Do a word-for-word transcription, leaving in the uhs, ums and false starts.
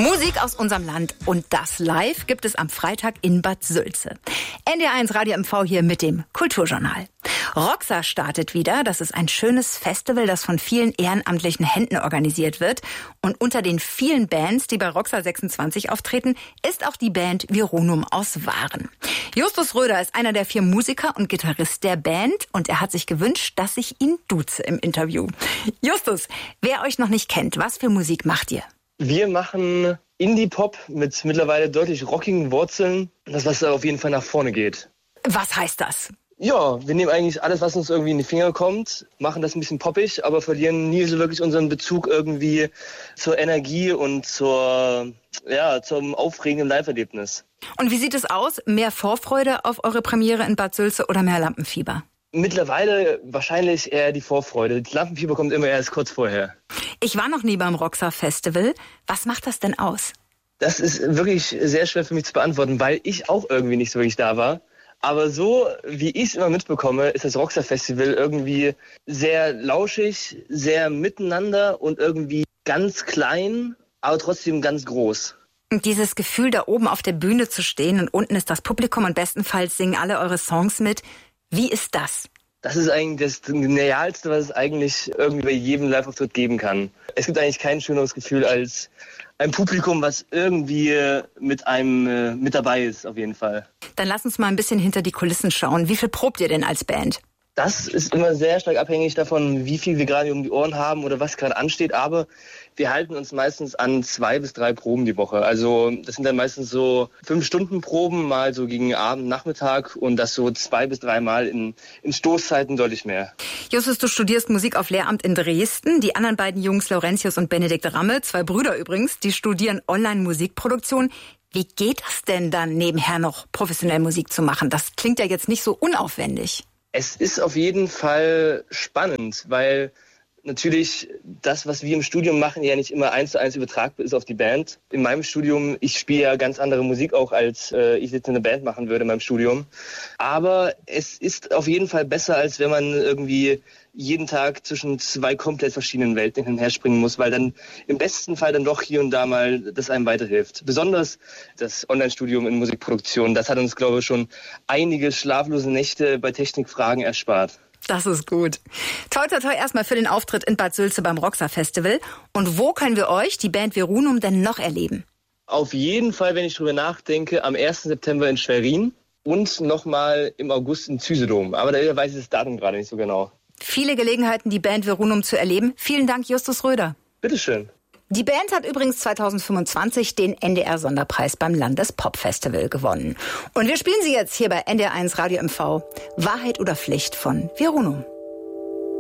Musik aus unserem Land und das live gibt es am Freitag in Bad Sülze. N D R eins Radio M V hier mit dem Kulturjournal. Roxa startet wieder. Das ist ein schönes Festival, das von vielen ehrenamtlichen Händen organisiert wird. Und unter den vielen Bands, die bei Roxa sechsundzwanzig auftreten, ist auch die Band Veronum aus Waren. Justus Röder ist einer der vier Musiker und Gitarrist der Band und er hat sich gewünscht, dass ich ihn duze im Interview. Justus, wer euch noch nicht kennt, was für Musik macht ihr? Wir machen Indie-Pop mit mittlerweile deutlich rockigen Wurzeln. Das, was auf jeden Fall nach vorne geht. Was heißt das? Ja, wir nehmen eigentlich alles, was uns irgendwie in die Finger kommt, machen das ein bisschen poppig, aber verlieren nie so wirklich unseren Bezug irgendwie zur Energie und zur, ja, zum aufregenden Live-Erlebnis. Und wie sieht es aus? Mehr Vorfreude auf eure Premiere in Bad Sülze oder mehr Lampenfieber? Mittlerweile wahrscheinlich eher die Vorfreude. Das Lampenfieber kommt immer erst kurz vorher. Ich war noch nie beim Roxa Festival. Was macht das denn aus? Das ist wirklich sehr schwer für mich zu beantworten, weil ich auch irgendwie nicht so wirklich da war. Aber so, wie ich es immer mitbekomme, ist das Roxa Festival irgendwie sehr lauschig, sehr miteinander und irgendwie ganz klein, aber trotzdem ganz groß. Und dieses Gefühl, da oben auf der Bühne zu stehen und unten ist das Publikum und bestenfalls singen alle eure Songs mit. Wie ist das? Das ist eigentlich das Genialste, was es eigentlich irgendwie bei jedem Live-Auftritt geben kann. Es gibt eigentlich kein schöneres Gefühl als ein Publikum, was irgendwie mit einem äh, mit dabei ist, auf jeden Fall. Dann lass uns mal ein bisschen hinter die Kulissen schauen. Wie viel probt ihr denn als Band? Das ist immer sehr stark abhängig davon, wie viel wir gerade um die Ohren haben oder was gerade ansteht. Aber wir halten uns meistens an zwei bis drei Proben die Woche. Also das sind dann meistens so fünf Stunden Proben, mal so gegen Abend, Nachmittag und das so zwei bis dreimal in, in Stoßzeiten deutlich mehr. Justus, du studierst Musik auf Lehramt in Dresden. Die anderen beiden Jungs, Laurentius und Benedikt Ramme, zwei Brüder übrigens, die studieren Online-Musikproduktion. Wie geht das denn dann nebenher noch professionell Musik zu machen? Das klingt ja jetzt nicht so unaufwendig. Es ist auf jeden Fall spannend, weil natürlich das, was wir im Studium machen, ja nicht immer eins zu eins übertragbar ist auf die Band. In meinem Studium, ich spiele ja ganz andere Musik auch, als äh, ich jetzt eine Band machen würde in meinem Studium. Aber es ist auf jeden Fall besser, als wenn man irgendwie jeden Tag zwischen zwei komplett verschiedenen Welten hin und her springen muss, weil dann im besten Fall dann doch hier und da mal das einem weiterhilft. Besonders das Online-Studium in Musikproduktion, das hat uns, glaube ich, schon einige schlaflose Nächte bei Technikfragen erspart. Das ist gut. Toi, toi, toi erstmal für den Auftritt in Bad Sülze beim Roxa Festival. Und wo können wir euch, die Band Veronum, denn noch erleben? Auf jeden Fall, wenn ich drüber nachdenke, am ersten September in Schwerin und nochmal im August in Züsedom. Aber da weiß ich das Datum gerade nicht so genau. Viele Gelegenheiten, die Band Veronum zu erleben. Vielen Dank, Justus Röder. Bitteschön. Die Band hat übrigens zweitausendfünfundzwanzig den N D R-Sonderpreis beim Landespop-Festival gewonnen. Und wir spielen sie jetzt hier bei N D R eins Radio M V. Wahrheit oder Pflicht von Veronum.